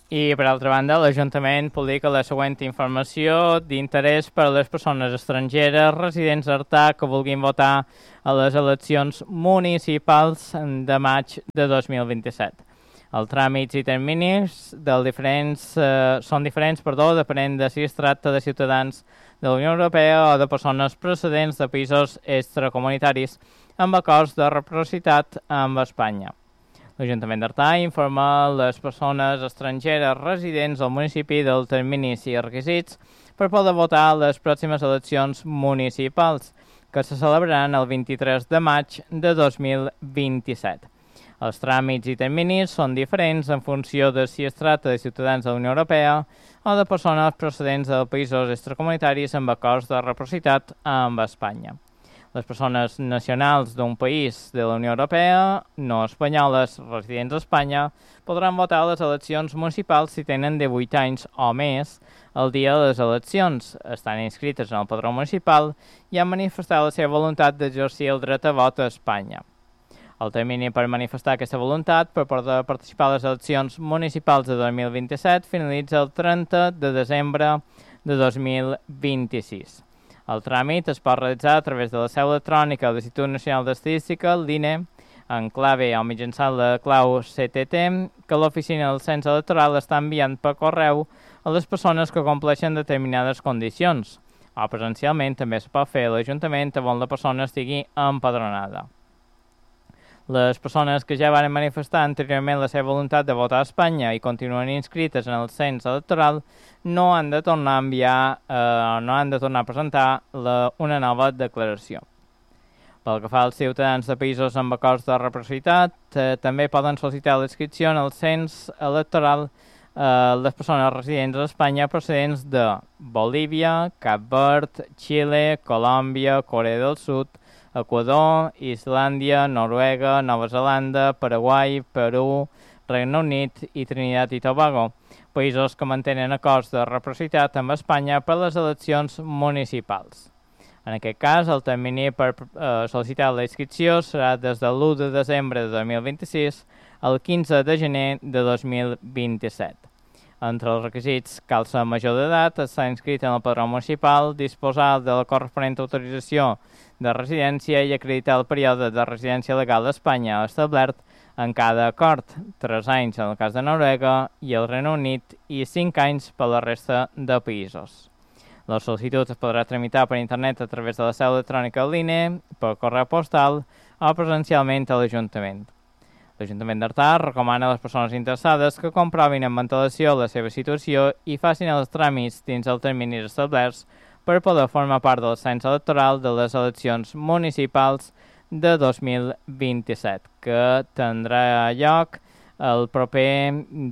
I, per altra banda, l'Ajuntament publica la següent informació d'interès per a les persones estrangeres residents a Artà que vulguin votar a les eleccions municipals de maig de 2027. Els tràmits i terminis són diferents, depenent de si es tracta de ciutadans de la Unió Europea o de persones procedents de països extracomunitaris amb acords de reciprocitat amb Espanya. L'Ajuntament d'Artà informa les persones estrangeres residents al municipi dels terminis i requisits per poder votar a les pròximes eleccions municipals, que se celebraran el 23 de maig de 2027. Els tràmits i terminis són diferents en funció de si es tracta de ciutadans de la Unió Europea o de persones procedents de països extracomunitaris amb acords de reciprocitat amb Espanya. Les persones nacionals d'un país de la Unió Europea, no espanyoles, residents a Espanya, podran votar a les eleccions municipals si tenen 18 anys o més el dia de les eleccions, estan inscrites en el padró municipal i han manifestat la seva voluntat d'exercir el dret a vot a Espanya. El termini per manifestar aquesta voluntat per poder participar a les eleccions municipals de 2027 finalitza el 30 de desembre de 2026. El tràmit es pot realitzar a través de la seu electrònica de l'Institut Nacional d'Estadística, l'INE, en clave o mitjançant la clau CTT, que l'oficina del cens electoral està enviant per correu a les persones que compleixen determinades condicions, o presencialment també es pot fer a l'Ajuntament on la persona estigui empadronada. Les persones que ja van manifestar anteriorment la seva voluntat de votar a Espanya i continuen inscrites en el cens electoral no han de tornar a enviar, no han de tornar a presentar una nova declaració. Pel que fa als ciutadans de països amb acords de reciprocitat, també poden sol·licitar l'inscripció en el cens electoral les persones residents a Espanya procedents de Bolívia, Cap Verd, Xile, Colòmbia, Corea del Sud, Equador, Islàndia, Noruega, Nova Zelanda, Paraguai, Perú, Regne Unit i Trinitat i Tobago, països que mantenen acords de reciprocitat amb Espanya per les eleccions municipals. En aquest cas, el termini per sol·licitar la inscripció serà des de l'1 de desembre de 2026 al 15 de gener de 2027. Entre els requisits cal ser major d'edat, estar inscrit en el padró municipal, disposar de la corresponent autorització de residència i acreditar el període de residència legal a Espanya establert en cada acord, 3 anys en el cas de Noruega i el Regne Unit i 5 anys per la resta de països. La sol·licitud es podrà tramitar per internet a través de la seu electrònica de l'INE, per correu postal o presencialment a l'Ajuntament. L'Ajuntament d'Artà recomana a les persones interessades que comprovin amb antelació la seva situació i facin els tràmits dins els terminis establerts per poder formar part del cens electoral de les eleccions municipals de 2027, que tindran lloc el proper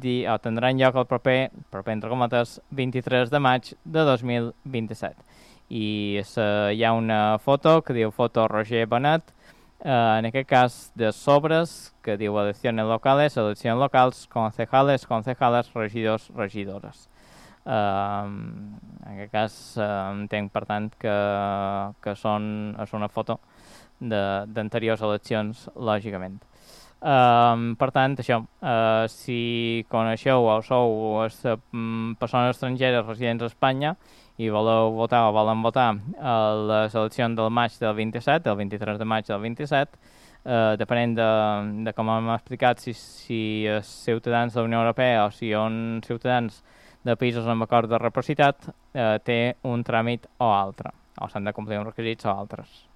23 de maig de 2027. I hi ha una foto que diu foto Roger Bonet, en aquest cas de sobres, que diu eleccions locales, eleccions locals, concejales, concejalas, regidors, regidores. En aquest cas entenc, per tant, que és una foto d'anteriors eleccions, lògicament. Per tant, això, si coneixeu o sou persones estrangeres residents a Espanya i voleu votar o volen votar a les eleccions del maig del 27, el 23 de maig del 27, depenent de com hem explicat, si és ciutadans de la Unió Europea o si són ciutadans de països amb acord de reciprocitat, té un tràmit o altre, o s'han de complir uns requisits o altres.